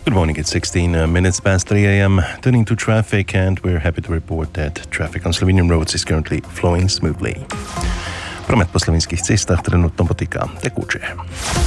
Good morning, it's 16 minutes past 3 a.m. Turning to traffic, and we're happy to report that traffic on Slovenian roads is currently flowing smoothly. Promet po slovenskih cestah trenutno poteka tekoče.